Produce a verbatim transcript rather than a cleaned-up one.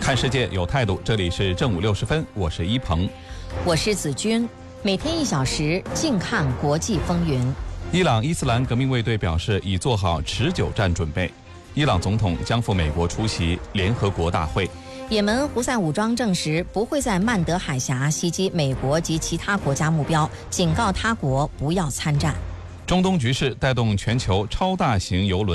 看世界有态度，这里是正午六十分，我是一鹏， 我是子君，每天一小时，静看国际风云。 伊朗伊斯兰革命卫队表示已做好持久战准备，伊朗总统将赴美国出席联合国大会。 也门胡塞武装证实不会在曼德海峡袭击美国及其他国家目标，警告他国不要参战。 中东局势带动全球超大型邮轮